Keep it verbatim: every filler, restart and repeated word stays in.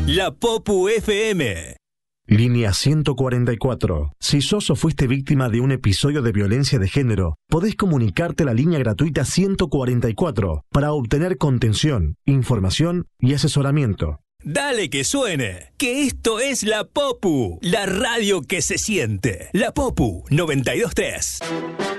La Popu F M. Línea ciento cuarenta y cuatro. Si sos o fuiste víctima de un episodio de violencia de género, podés comunicarte a la línea gratuita ciento cuarenta y cuatro para obtener contención, información y asesoramiento. Dale que suene, que esto es La Popu, la radio que se siente. La Popu noventa y dos punto tres.